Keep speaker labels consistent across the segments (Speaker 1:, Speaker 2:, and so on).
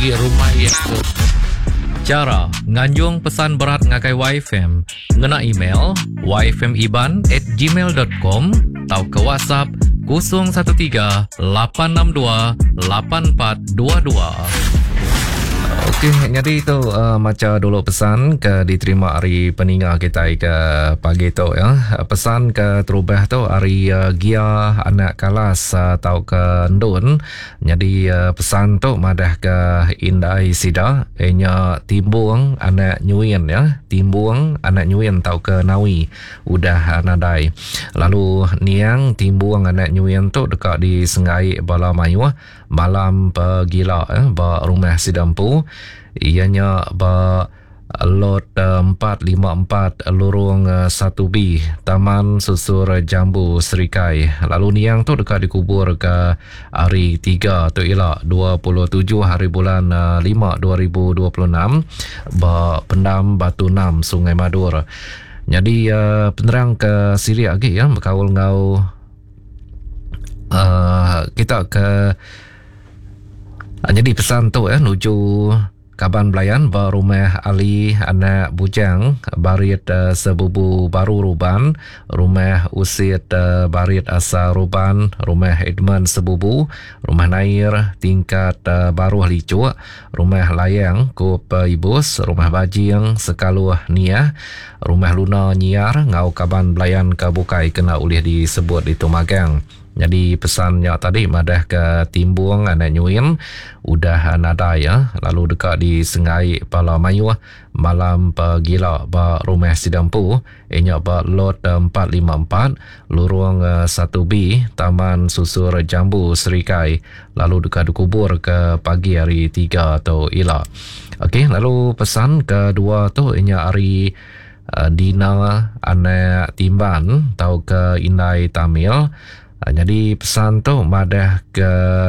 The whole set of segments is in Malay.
Speaker 1: bagi rumah itu. Cara nganjung pesan berat ngakai YFM ngena email yfmiban@gmail.com atau ke WhatsApp 013 862 8422.
Speaker 2: Okey, jadi tu macam dulu pesan ke diterima hari peninga kita ke pagi tu ya. Pesan ke terubah tu hari Gia anak kalas atau ke Ndun. Jadi pesan tu madah ke Indai Sida nya timbung anak nyuin ya. Timbung anak nyuin tau ke Nawi udah nadai. Lalu niang timbung anak nyuin tu dekat di Sengai Bala Mayu malam pegila ba rumah Sidampu. Ianya ba lot 454 lorong 1B Taman Susur Jambu Serikai. Lalu niang tu dekat dikubur ke hari 3 tu ialah 27 hari bulan 5 2026 ba Pendam Batu 6 Sungai Madur. Jadi penerang ke Siri lagi ya berkaul ngau kita ke jadi pesan tu nuju Kaban Belayan ba rumah Ali anak bujang barit sebubu baru Ruban, rumah Usit barit asa Ruban, rumah Edmund sebubu, rumah Nair tingkat baru Licu, rumah Layang Kup Ibus, rumah Bajing Sekaluh Nia, rumah Luna Nyiar ngau Kaban Belayan Kabukai kena ulih disebut di Tumagang. Jadi pesannya tadi madah ke timbung anak nyuin udah nada ya. Lalu dekat di Sengai Bala Mayu malam pegila ba rumah Sidampu inya ba lot 454 lorong 1B Taman Susur Jambu Serikai. Lalu dekat dikubur ke pagi hari 3 atau ila. Okey, lalu pesan kedua tu inya hari Dina anak Timban tau ke Indai Tamil. Jadi pesan tu madah ke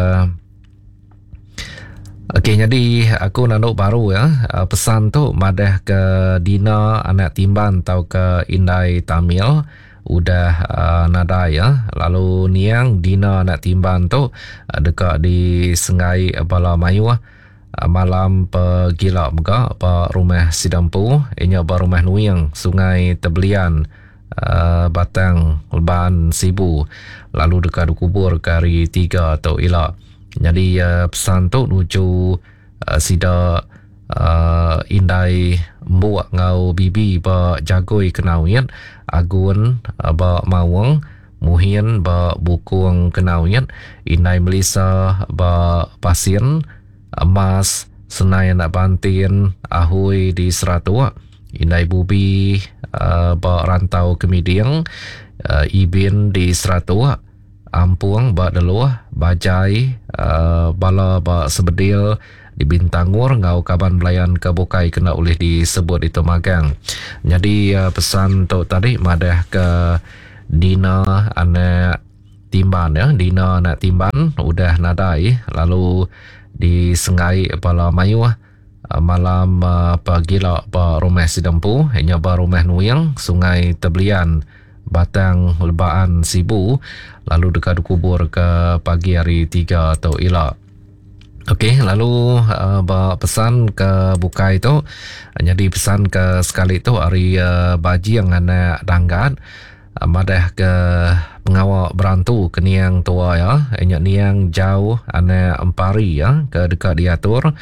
Speaker 2: okey, jadi aku nanuk baru ya. Pesan tu madah ke Dina anak Timban tau ke Indai Tamil udah nada ya. Lalu niang Dina anak Timban tu dekat di Sengai Bala Mayu malam pegila juga ba rumah Sidampu inya ba rumah Nuing Sungai Tebelian Batang Leban Sibu. Lalu dekat kubur ke hari 3 atau ila. Jadi pesan tu nuju sida Indai Mbuak ngau bibi ba Jagoi Kenawit, Agun ba Mawang, Muhin ba Bukung Kenawit, Indai Melisa ba Pasien, Emas Senayan Bantin, Ahui di Seratua, Indai Bubi ba Rantau Kemidiang, Ibin di Seratua, Ampuang ba Deluah, Bajai Bala ba Sebedil di Bintangur ngau Kaban Belayan Kabukai kena ulih disebut di Tumagang. Jadi pesan tu tadi madah ke Dina anak Timban ya. Dina anak Timban udah nadai. Lalu di Sengai Bala Mayu malam pagila ba rumah Sidampu inya ba rumah Nuyang Sungai Tebelian Batang Lebaan Sibu. Lalu dekat kubur ke pagi hari 3 atau ila. Okey, lalu pesan ke Bukai tu. Jadi pesan ke sekali tu hari Baji yang anak Danggat madah ke pengawal berantu ke niang tua ya. Inya niang jauh anak Empari ya ke dekat diatur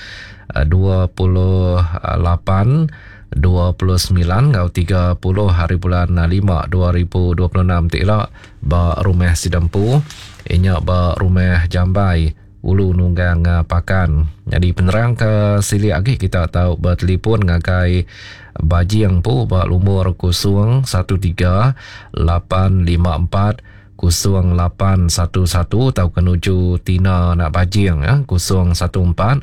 Speaker 2: 28 29 ngau 30 hari bulan 5 2026 tikla ba rumah Sidampu inya ba rumah Jambai Ulu Nunggang Pakan. Jadi penerang ke sili lagi kita tahu bertelefon ngakai Bajiang pu ba lumur 013854 0811 tahu kenuju Tina nak Bajiang ya 014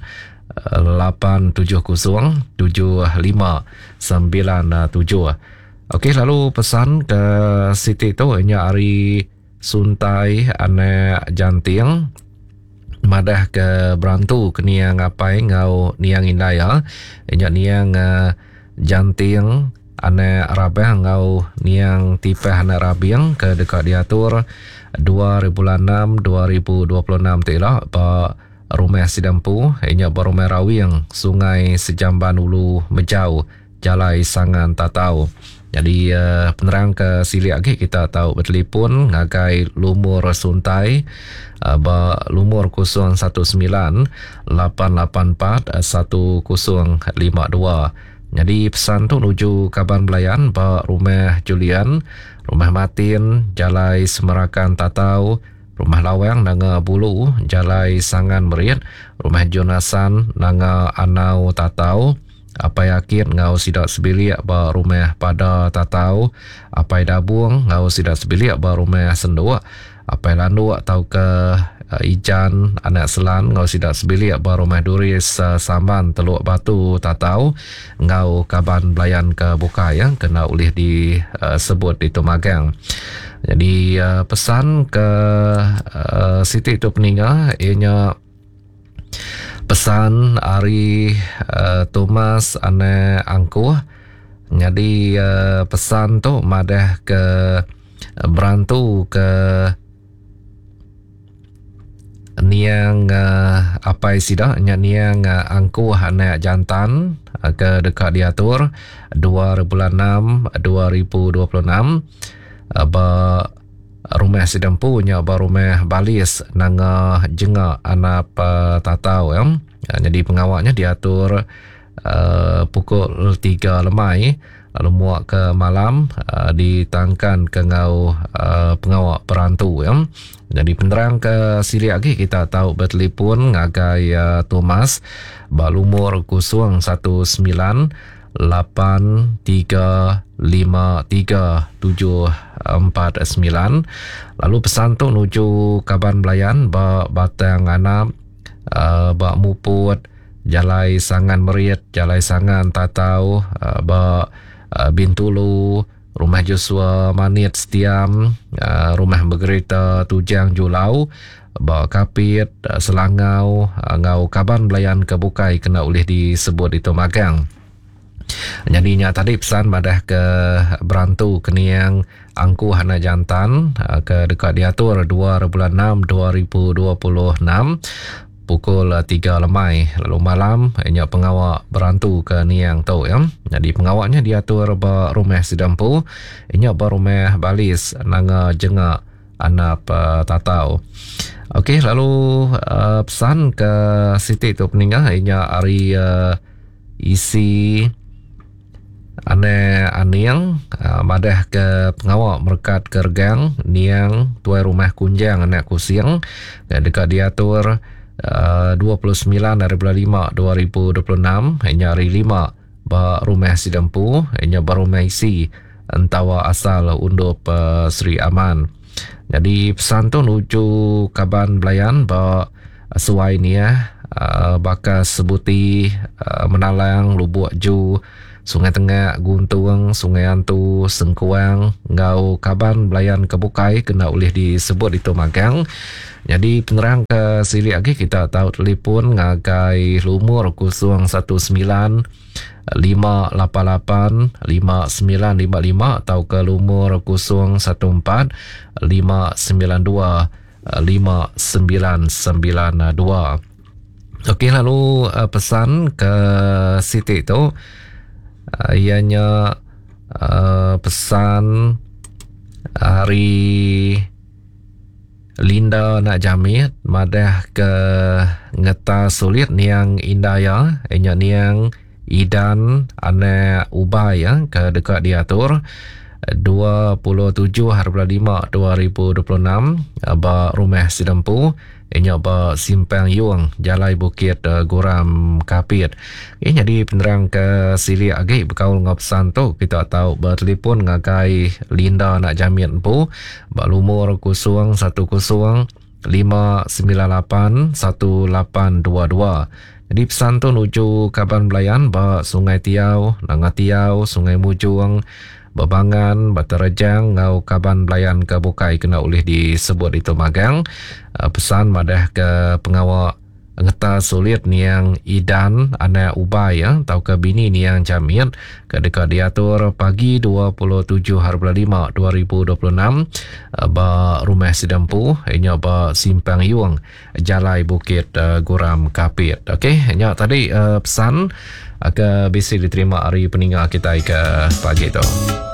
Speaker 2: 8707597. Okey, lalu pesan ke Siti tu inya hari Suntai anak Janting madah ke berantu ke niang ngapai ngau niang Indaya inya niang Janting anak Rabah ngau niang Tipeh anak Rabiang ke dekat diatur 2006 2026 tiklah ba Rumah Sidampu, inya Rumah Rawing, Sungai Sejamban Ulu Mejau, Jalai Sangan Tatau. Jadi penerang ke sili lagi kita tahu bertelefon ngagai lumur suntai lumur 019 884 1052. Jadi pesan tu menuju Kaban Belayan Rumah Julian, Rumah Martin, Jalai Semerakan Tatau, Rumah Lawang Nanga Bulu, Jalai Sangan Merit, Rumah Jonasan Nanga Anau Tatau. Apa yakin ngau sidak sebilik rumah pada Tatau, apa dabung ngau sidak sebilik rumah Senduk, apa landu atau ke Ijan anak Selan ngau sidak sebilik rumah Duris Samban Teluk Batu Tatau, ngau Kaban Belayan ke Bukai yang kena ulih disebut itu magang. Jadi pesan ke Siti itu peninggal ianya pesan Ari Thomas ane angkuh. Jadi pesan tu madah ke berantu ke niang apa sida niang angkuh ane jantan ke dekat diatur 2 bulan 6 2026 ba Rumah Sidampu nya Rumah Balis nanga jenga anak Tatau ya. Jadi pengawaknya diatur pukul 3 lemai lalu muak ke malam ditangkan ke ngau pengawak perantu ya. Jadi penerang ke sili lagi kita tahu bertelefon ngagai Thomas balumur 019 835349. Lalu pesan tu menuju Kaban Belayan Batang Anap Muput, Jalai Sangan Merit, Jalai Sangan Tatau, Bintulu, Rumah Joshua Manit Setiam, Rumah Bergerita Tujang Julau, Kapit Selangau, ngau Kaban Belayan ke Bukai kena ulih disebut itu magang. Jadinya tadi pesan madah ke berantu keniang angku hana jantan ke dekat diatur 2 bulan 6 2026 pukul 3 lemai lalu malam inya pengawak berantu ke niang tu ya. Jadi pengawaknya diatur Rumah Sidampu, inya Rumah Balis nanga jenga anak Tatau. Okey, lalu pesan ke Siti tu peninggal inya Ari isi ane aniang madah ke pengawak merekat kergang niang tuai Rumah Kunjang anak Kusiang dekat diatur 29 dari bulan 5 2026 hanya hari 5 Rumah Sidampu hanya Rumah isi entawa asal undup Sri Aman. Jadi pesan tu nuju Kaban Belayan suai ni bakas sebuti Menalang Lubuk Ju Sungai Tengah, Guntung, Sungai Antu, Sengkuang, ngau Kaban Belayan ke Bukai kena ulih disebut itu magang. Jadi penerang ke sili lagi kita tahu telefon ngagai lumur 019 588 5955 atau ke lumur 014 592 5992. Okey, lalu pesan ke Siti itu ianya pesan hari Linda nak jamit madah ke ngeta sulit niang indaya ianya niang Idan ane ubay ya ke dekat diatur 27 hari bulan 5 2026 Rumah Sidampu ianya Simpang Yuang Jalai Bukit Guram Kapit. Jadi penerang ke sili lagi berkaul ngapsan tu kita tahu bertelefon ngagai Linda nak jamin pu lumur 010 598 1822. Jadi pesan tu nuju Kaban Belayan Sungai Tiau, Nanga Tiau, Sungai Mujung, Babangan, Batarajang, ngau Kaban Belayan ke Bukai kena ulih disebut itu magang. Pesan madah ke pengawak ngeta sulit niang idan anak ubai ya tau ke bini niang jamit ketika diatur pagi 27/5/2026 ba rumah sedempu hanya ba simpang yuang Jalai Bukit Guram Kapit. Okey, hanya tadi pesan ke bisi diterima hari peninggal kita ke pagi tu.